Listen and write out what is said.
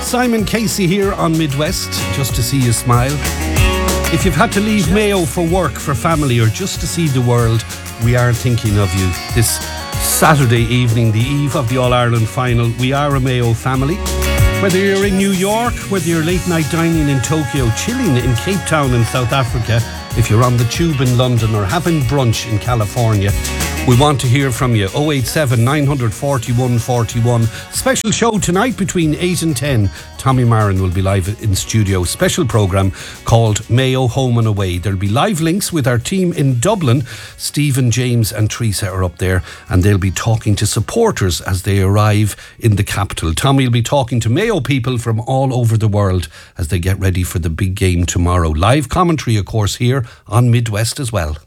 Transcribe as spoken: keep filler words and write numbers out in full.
Simon Casey here on Midwest, just to see you smile. If you've had to leave Mayo for work, for family, or just to see the world, we are thinking of you. This Saturday evening, the eve of the All-Ireland final, we are a Mayo family. Whether you're in New York, whether you're late night dining in Tokyo, chilling in Cape Town in South Africa, if you're on the tube in London or having brunch in California, we want to hear from you. oh eight seven, nine four one, four one. Special show tonight between eight and ten. Tommy Marin will be live in studio. Special programme called Mayo Home and Away. There'll be live links with our team in Dublin. Stephen, James and Teresa are up there, and they'll be talking to supporters as they arrive in the capital. Tommy will be talking to Mayo people from all over the world as they get ready for the big game tomorrow. Live commentary, of course, here on Midwest as well.